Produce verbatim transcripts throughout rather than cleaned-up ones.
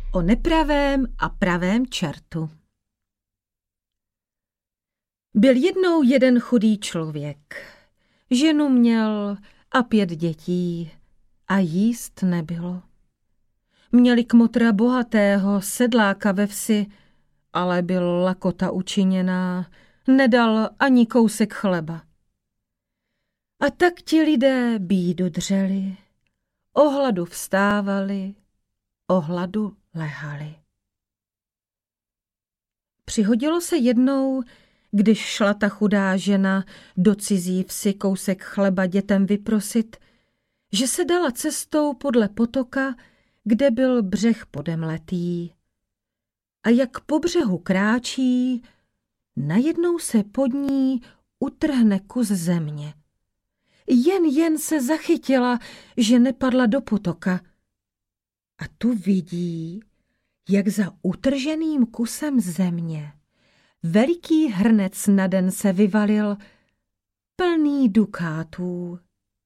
O nepravém a pravém čertu. Byl jednou jeden chudý člověk. Ženu měl a pět dětí a jíst nebylo. Měli kmotra bohatého sedláka ve vsi, ale byl lakota učiněná, nedal ani kousek chleba. A tak ti lidé bídu dřeli, o hladu vstávali, o hladu lehali. Přihodilo se jednou, když šla ta chudá žena do cizí vsi kousek chleba dětem vyprosit, že se dala cestou podle potoka, kde byl břeh podemletý. A jak po břehu kráčí, najednou se pod ní utrhne kus země. Jen jen se zachytila, že nepadla do potoka. A tu vidí, jak za utrženým kusem země veliký hrnec na den se vyvalil, plný dukátů.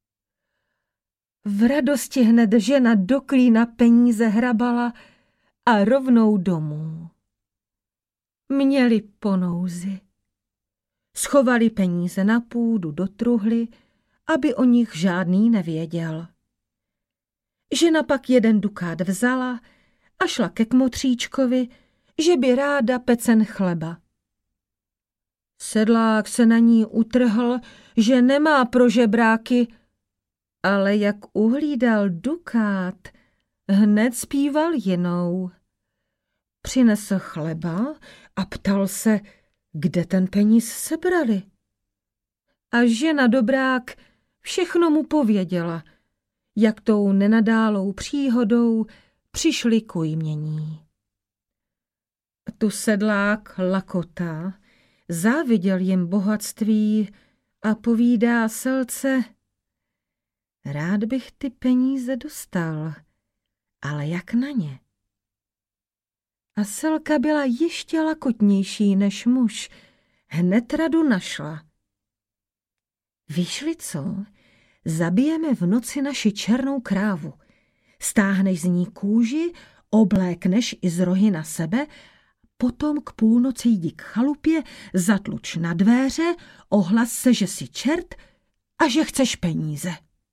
V radosti hned žena do klína peníze hrabala a rovnou domů. Měli po nouzi. Schovali peníze na půdu do truhly, aby o nich žádný nevěděl. Žena pak jeden dukát vzala a šla ke kmotříčkovi, že by ráda pecen chleba. Sedlák se na ní utrhl, že nemá pro žebráky, ale jak uhlídal dukát, hned zpíval jinou. Přinesl chleba a ptal se, kde ten peníz sebrali. A žena dobrák všechno mu pověděla, jak tou nenadálou příhodou přišli k ujmění. Tu sedlák lakota záviděl jim bohatství a povídá selce: rád bych ty peníze dostal, ale jak na ně? A selka byla ještě lakotnější než muž, hned radu našla. Víš-li co, zabijeme v noci naši černou krávu, stáhneš z ní kůži, oblékneš i z rohy na sebe, potom k půlnoci jdi k chalupě, zatluč na dvéře, ohlas se, že jsi čert a že chceš peníze.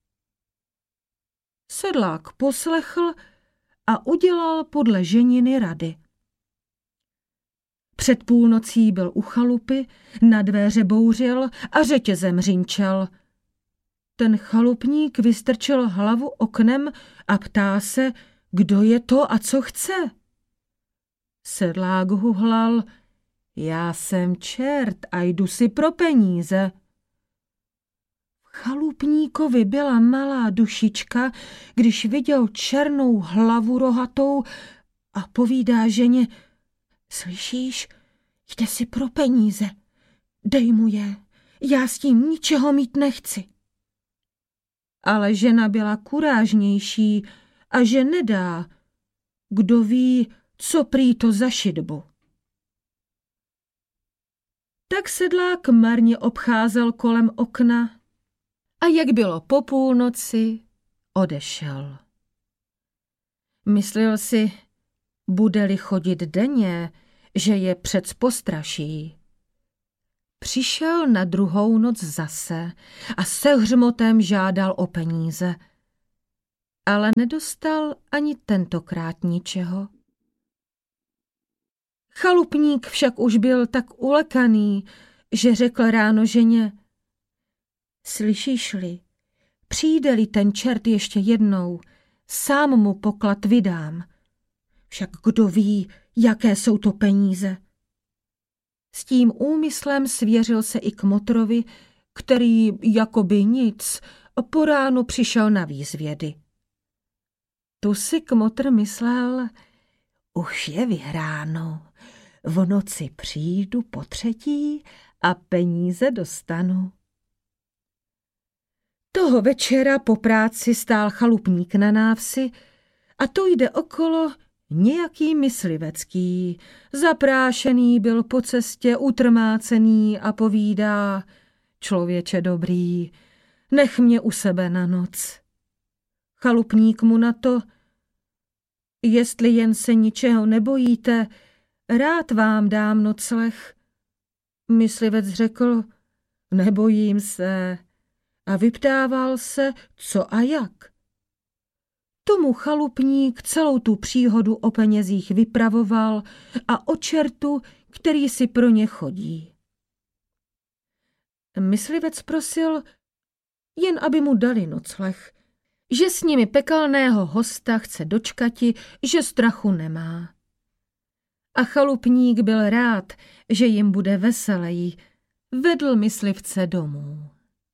Sedlák poslechl a udělal podle ženiny rady. Před půlnocí byl u chalupy, na dveře bouřil a řetězem řinčel. Ten chalupník vystrčil hlavu oknem a ptá se, kdo je to a co chce. Sedlák huhlal: já jsem čert a jdu si pro peníze. V chalupníkovi byla malá dušička, když viděl černou hlavu rohatou a povídá ženě: slyšíš, jde si pro peníze, dej mu je, já s tím ničeho mít nechci. Ale žena byla kurážnější a že nedá, kdo ví, co prý to za šidbu. Tak sedlák marně obcházel kolem okna a jak bylo po půlnoci, odešel. Myslel si, bude-li chodit denně, že je přec postraší. Přišel na druhou noc zase a se hřmotem žádal o peníze, ale nedostal ani tentokrát ničeho. Chalupník však už byl tak ulekaný, že řekl ráno ženě: slyšíš-li, přijde-li ten čert ještě jednou, sám mu poklad vydám. Však kdo ví, jaké jsou to peníze. S tím úmyslem svěřil se i kmotrovi, který jakoby nic po ránu přišel na výzvědy. Tu si kmotr myslel: už je vyhráno, v noci přijdu po třetí a peníze dostanu. Toho večera po práci stál chalupník na návsi a to jde okolo nějaký myslivecký, zaprášený byl po cestě, utrmácený a povídá: člověče dobrý, nech mě u sebe na noc. Chalupník mu na to: Jestli jen se ničeho nebojíte, rád vám dám nocleh. Myslivec řekl, nebojím se, a vyptával se, co a jak. Tomu chalupník celou tu příhodu o penězích vypravoval a o čertu, který si pro ně chodí. Myslivec prosil, jen aby mu dali nocleh, že s nimi pekelného hosta chce dočkati, že strachu nemá. A chalupník byl rád, že jim bude veseleji, vedl myslivce domů.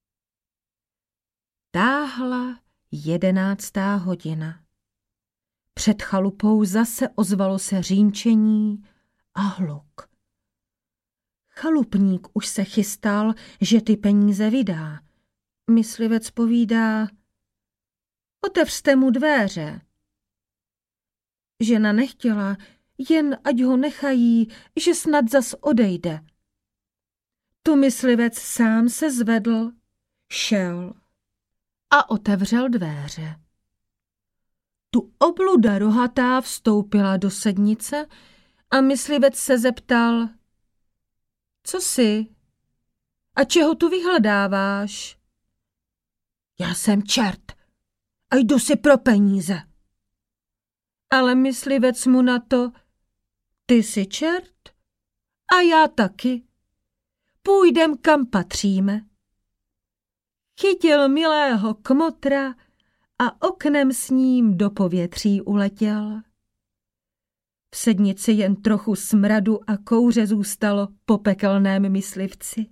Táhla jedenáctá hodina. Před chalupou zase ozvalo se řínčení a hluk. Chalupník už se chystal, že ty peníze vydá. Myslivec povídá, otevřte mu dveře. Žena nechtěla, jen ať ho nechají, že snad zas odejde. Tu myslivec sám se zvedl, šel a otevřel dveře. Tu obluda rohatá vstoupila do sednice a myslivec se zeptal, co jsi? A čeho tu vyhledáváš? Já jsem čert a jdu si pro peníze. Ale myslivec mu na to, ty jsi čert a já taky. Půjdem, kam patříme. Chytil milého kmotra a oknem s ním do povětří uletěl. V sednici jen trochu smradu a kouře zůstalo po pekelném myslivci.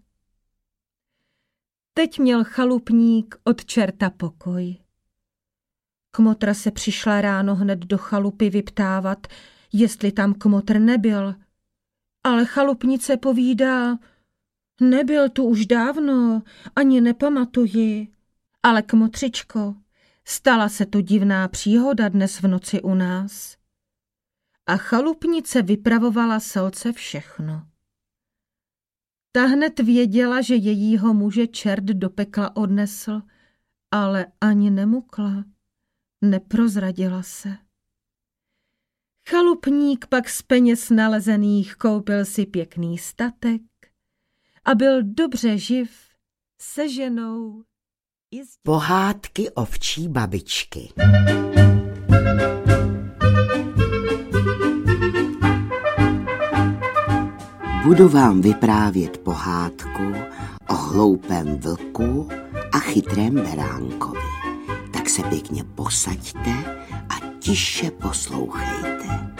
Teď měl chalupník od čerta pokoj. Kmotra se přišla ráno hned do chalupy vyptávat, jestli tam kmotr nebyl. Ale chalupnice povídá, nebyl tu už dávno, ani nepamatuji. Ale kmotřičko, stala se tu divná příhoda dnes v noci u nás. A chalupnice vypravovala selce všechno. Ta hned věděla, že jejího muže čert do pekla odnesl, ale ani nemukla, neprozradila se. Chalupník pak z peněz nalezených koupil si pěkný statek a byl dobře živ se ženou i s... Pohádky ovčí babičky. Budu vám vyprávět pohádku o hloupém vlku a chytrém beránkovi. Tak se pěkně posaďte a tiše poslouchejte.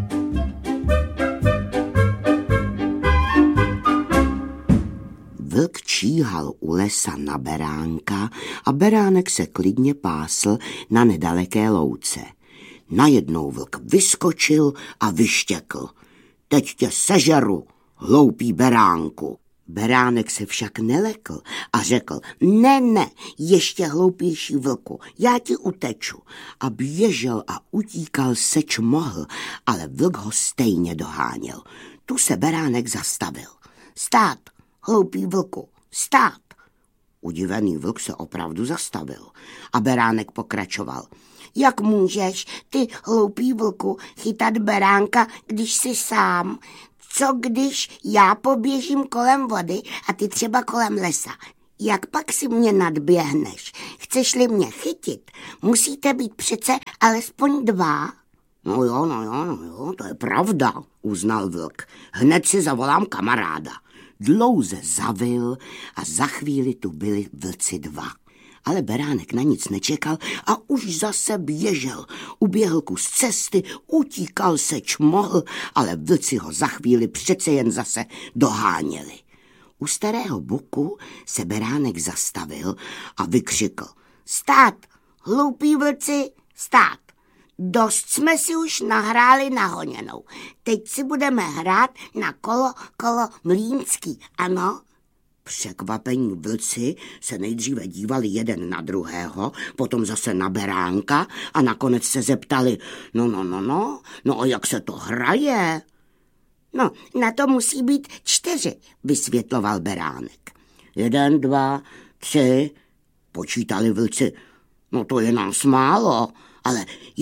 Vlk číhal u lesa na beránka a beránek se klidně pásl na nedaleké louce. Najednou vlk vyskočil a vyštěkl. Teď tě sežeru, hloupý beránku. Beránek se však nelekl a řekl, ne, ne, ještě hloupější vlku, já ti uteču. A běžel a utíkal seč mohl, ale vlk ho stejně doháněl. Tu se beránek zastavil. Stát, hloupý vlku, stát. Udivený vlk se opravdu zastavil a beránek pokračoval. Jak můžeš, ty hloupý vlku, chytat beránka, když jsi sám? Co když já poběžím kolem vody a ty třeba kolem lesa? Jak pak si mě nadběhneš? Chceš-li mě chytit, musíte být přece alespoň dva. No jo, no jo, no jo, to je pravda, uznal vlk. Hned si zavolám kamaráda. Dlouze zavil a za chvíli tu byli vlci dva. Ale beránek na nic nečekal a už zase běžel. Uběhl kus cesty, utíkal seč mohl, ale vlci ho za chvíli přece jen zase doháněli. U starého buku se beránek zastavil a vykřikl. Stát, hloupí vlci, stát. Dost jsme si už nahráli na honěnou. Teď si budeme hrát na kolo, kolo mlýnský, ano? Překvapení vlci se nejdříve dívali jeden na druhého, potom zase na beránka a nakonec se zeptali, no, no, no, no, no a jak se to hraje? No, na to musí být čtyři, vysvětloval beránek. Jeden, dva, tři, počítali vlci, no to je nás málo, ale jen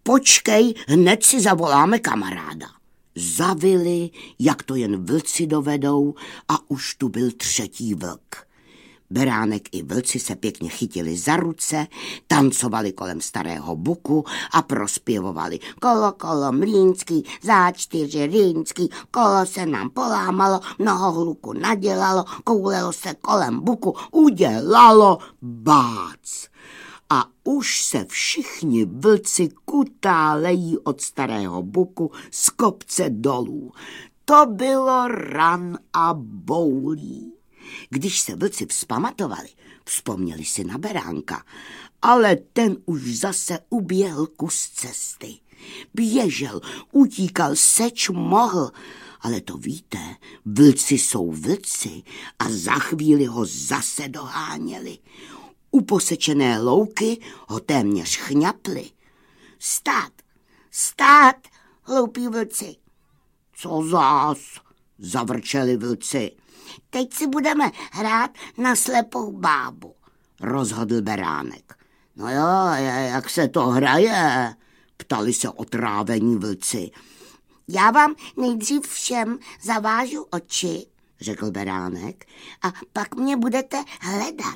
Počkej, hned si zavoláme kamaráda. Zavili, jak to jen vlci dovedou, a už tu byl třetí vlk. Beránek i vlci se pěkně chytili za ruce, tancovali kolem starého buku a prospěvovali. Kolo, kolo, mlýnský, za čtyři rýnský, kolo se nám polámalo, mnoho hluku nadělalo, koulelo se kolem buku, udělalo bác. A už se všichni vlci kutálejí od starého buku z kopce dolů. To bylo ran a boulí. Když se vlci vzpamatovali, vzpomněli si na beránka, ale ten už zase uběhl kus cesty. Běžel, utíkal, seč mohl, ale to víte, vlci jsou vlci a za chvíli ho zase doháněli. U posečené louky ho téměř chňapli. Stát, stát, hloupí vlci. Co zás, zavrčeli vlci. Teď si budeme hrát na slepou bábu, rozhodl beránek. No jo, jak se to hraje, ptali se otrávení vlci. Já vám nejdřív všem zavážu oči, řekl beránek, a pak mě budete hledat.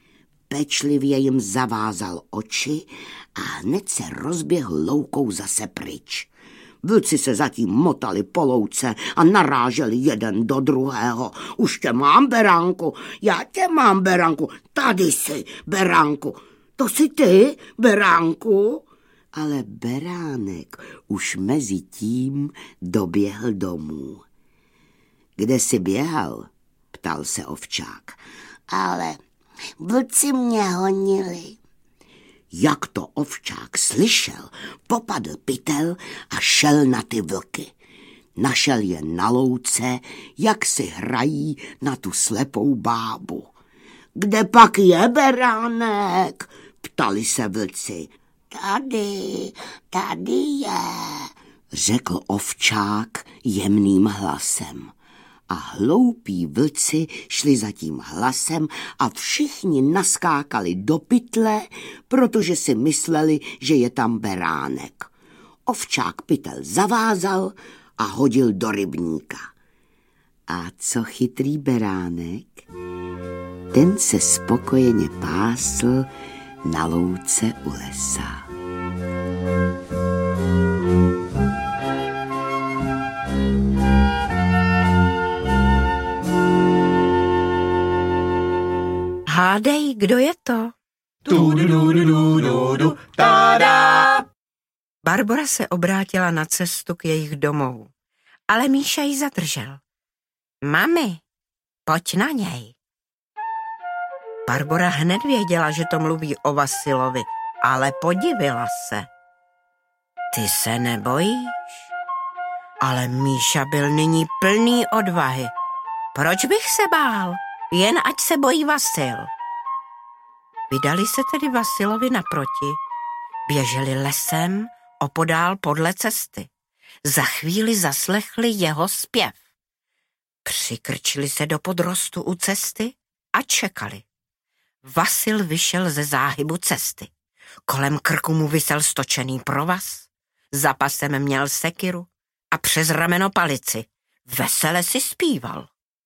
Pečlivě jim zavázal oči a hned se rozběhl loukou zase pryč. Vlci se zatím motali po louce a naráželi jeden do druhého. Už tě mám, beránku, já tě mám, beránku, tady jsi, beránku. To jsi ty, beránku? Ale beránek už mezi tím doběhl domů. Kde jsi běhal? Ptal se ovčák. Ale vlci mě honili. Jak to ovčák slyšel, popadl pytel a šel na ty vlky. Našel je na louce, jak si hrají na tu slepou bábu. Kde pak je beránek? Ptali se vlci. Tady, tady je, řekl ovčák jemným hlasem. A hloupí vlci šli za tím hlasem a všichni naskákali do pytle, protože si mysleli, že je tam beránek. Ovčák pytel zavázal a hodil do rybníka. A co chytrý beránek? Ten se spokojeně pásl na louce u lesa. Hádej, kdo je to? Tu, du, du, du, du, du, du, tada! Barbora se obrátila na cestu k jejich domovu, ale Míša ji zadržel. Mami, pojď na něj. Barbora hned věděla, že to mluví o Vasilovi, ale podivila se. Ty se nebojíš? Ale Míša byl nyní plný odvahy. Proč bych se bál? Jen ať se bojí Vasil. Vydali se tedy Vasilovi naproti, běželi lesem opodál podle cesty. Za chvíli zaslechli jeho zpěv. Přikrčili se do podrostu u cesty a čekali. Vasil vyšel ze záhybu cesty. Kolem krku mu visel stočený provaz, za pasem měl sekiru a přes rameno palici. Vesele si zpíval.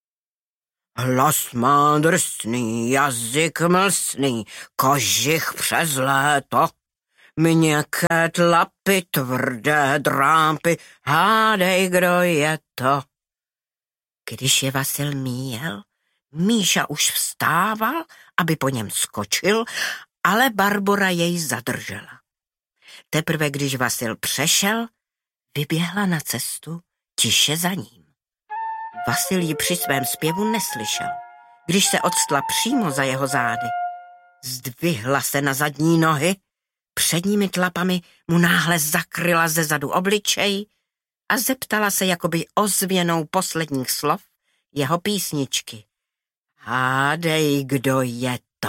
Hlas má drsný, jazyk mlsný, kožich přes léto, měkké tlapy, tvrdé drápy, hádej, kdo je to. Když je Vasil míjel, Míša už vstával, aby po něm skočil, ale Barbora jej zadržela. Teprve když Vasil přešel, vyběhla na cestu tiše za ním. Vasil ji při svém zpěvu neslyšel. Když se odstla přímo za jeho zády, zdvihla se na zadní nohy, předními tlapami mu náhle zakryla ze zadu obličej a zeptala se jakoby ozvěnou posledních slov jeho písničky. Hádej, kdo je to.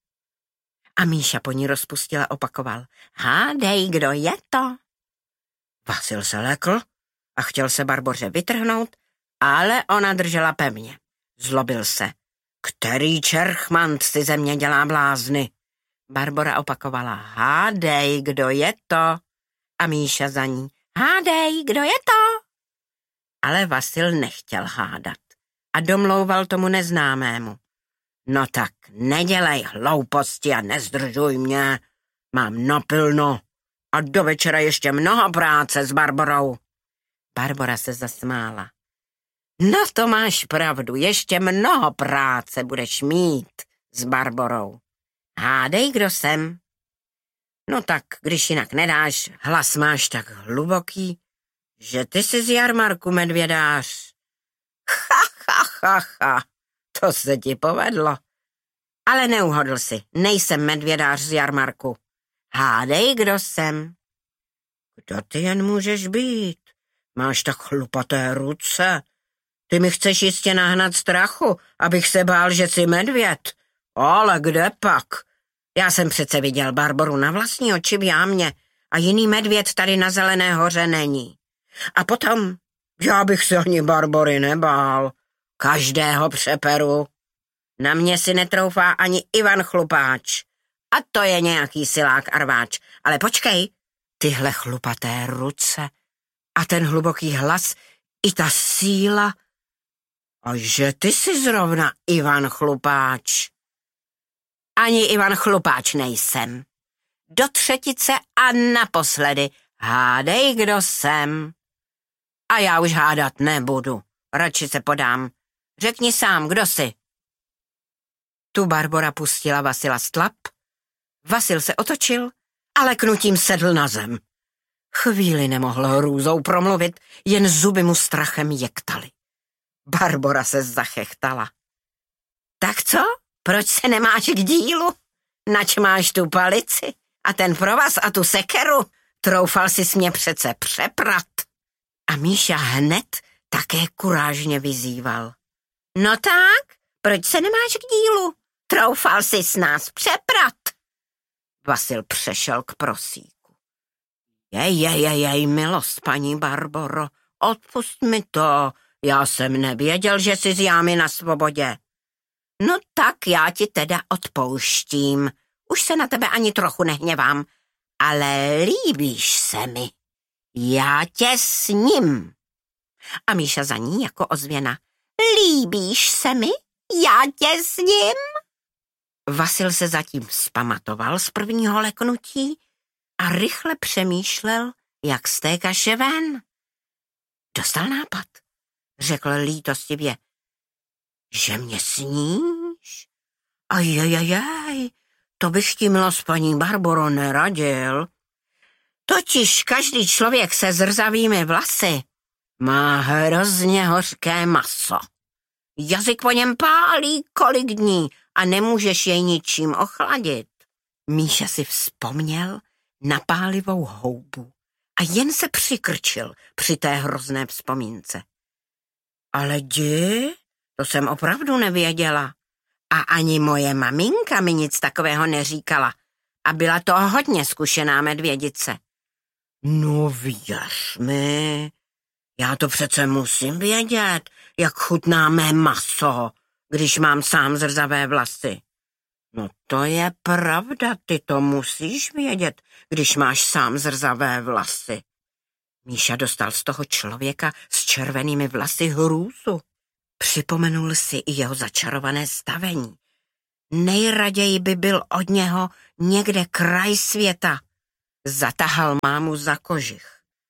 A Míša po ní rozpustila opakoval. Hádej, kdo je to. Vasil se lekl a chtěl se Barboře vytrhnout, ale ona držela pevně. Zlobil se. Který čerchmant si ze mě dělá blázny? Barbora opakovala. Hádej, kdo je to? A Míša za ní. Hádej, kdo je to? Ale Vasil nechtěl hádat a domlouval tomu neznámému. No tak nedělej hlouposti a nezdržuj mě. Mám napilno a do večera ještě mnoho práce s Barborou. Barbora se zasmála. No to máš pravdu, ještě mnoho práce budeš mít s Barborou. Hádej, kdo jsem. No tak, když jinak nedáš, hlas máš tak hluboký, že ty jsi z jarmarku, medvědář. Ha, ha, ha, ha, to se ti povedlo. Ale neuhodl si, nejsem medvědář z jarmarku. Hádej, kdo jsem. Kdo ty jen můžeš být? Máš tak chlupaté ruce. Ty mi chceš jistě nahnat strachu, abych se bál, že jsi medvěd. Ale kde pak? Já jsem přece viděl Barboru na vlastní oči v jámě a jiný medvěd tady na Zelené hoře není. A potom, já bych se ani Barbory nebál. Každého přeperu. Na mě si netroufá ani Ivan Chlupáč. A to je nějaký silák a rváč. Ale počkej, tyhle chlupaté ruce a ten hluboký hlas i ta síla. A že ty jsi zrovna Ivan Chlupáč. Ani Ivan Chlupáč nejsem. Do třetice a naposledy. Hádej, kdo jsem. A já už hádat nebudu. Radši se podám. Řekni sám, kdo jsi. Tu Barbora pustila Vasila z tlap. Vasil se otočil a leknutím sedl na zem. Chvíli nemohl hrůzou promluvit, jen zuby mu strachem jektaly. Barbora se zachechtala. Tak co? Proč se nemáš k dílu? Nač máš tu palici a ten provaz a tu sekeru? Troufal jsi mě přece přeprat. A Míša hned také kurážně vyzýval. No tak, proč se nemáš k dílu? Troufal jsi s nás přeprat. Vasil přešel k prosíku. Jej, jej, jej, jej, milost, paní Barboro, odpust mi to. Já jsem nevěděl, že jsi z jámy na svobodě. No tak já ti teda odpouštím. Už se na tebe ani trochu nehněvám, ale líbíš se mi. Já tě s ním. A Míša za ní jako ozvěna. Líbíš se mi? Já tě s ním? Vasil se zatím vzpamatoval z prvního leknutí a rychle přemýšlel, jak z té kaše ven. Dostal nápad. Řekl lítostivě. Že mě sníš? Ajajajaj, to bych ti, milost paní Barboro, neradil. Totiž každý člověk se zrzavými vlasy má hrozně hořké maso. Jazyk po něm pálí kolik dní a nemůžeš jej ničím ochladit. Míša si vzpomněl na pálivou houbu a jen se přikrčil při té hrozné vzpomínce. Ale di, to jsem opravdu nevěděla. A ani moje maminka mi nic takového neříkala. A byla to hodně zkušená medvědice. No věř mi, já to přece musím vědět, jak chutná mé maso, když mám sám zrzavé vlasy. No to je pravda, ty to musíš vědět, když máš sám zrzavé vlasy. Míša dostal z toho člověka s červenými vlasy hrůzu. Připomenul si i jeho začarované stavení. Nejraději by byl od něho někde kraj světa. Zatahal mámu za kožich.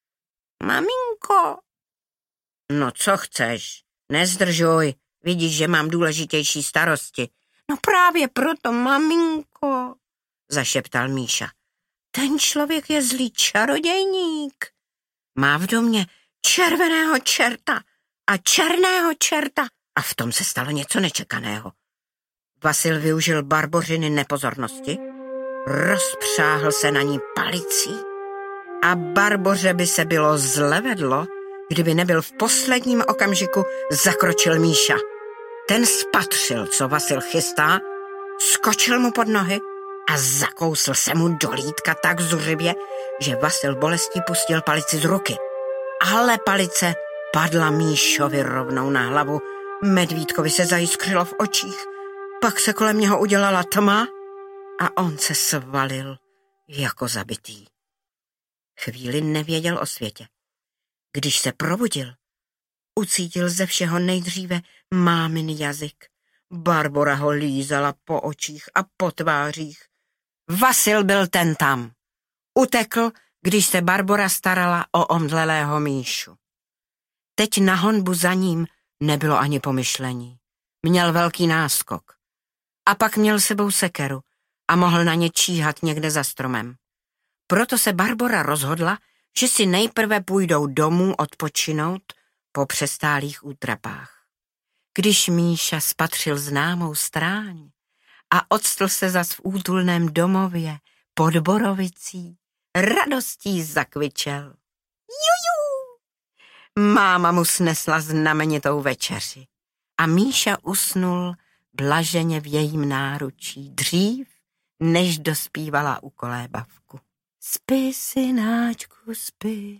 Maminko. No co chceš? Nezdržuj, vidíš, že mám důležitější starosti. No právě proto, maminko, zašeptal Míša. Ten člověk je zlý čarodějník. Má v domě červeného čerta a černého čerta. A v tom se stalo něco nečekaného. Vasil využil Barbořiny nepozornosti, rozpřáhl se na ní palicí a Barboře by se bylo zle vedlo, kdyby nebyl v posledním okamžiku zakročil Míša. Ten spatřil, co Vasil chystá, skočil mu pod nohy a zakousl se mu do lítka tak zuřivě, že Vasil bolestí pustil palici z ruky. Ale palice padla Míšovi rovnou na hlavu, medvídkovi se zajiskřilo v očích, pak se kolem něho udělala tma a on se svalil jako zabitý. Chvíli nevěděl o světě. Když se probudil, ucítil ze všeho nejdříve mámin jazyk. Barbora ho lízala po očích a po tvářích. Vasil byl ten tam. Utekl, když se Barbora starala o omdlelého Míšu. Teď na honbu za ním nebylo ani pomyšlení. Měl velký náskok. A pak měl sebou sekeru a mohl na ně číhat někde za stromem. Proto se Barbora rozhodla, že si nejprve půjdou domů odpočinout po přestálých útrapách. Když Míša spatřil známou stráň a octl se zas v útulném domově pod borovicí, radostí zakvičel. Juju! Máma mu snesla znamenitou večeři a Míša usnul blaženě v jejím náručí dřív, než dospívala u kolébavku. Spí, synáčku, spí,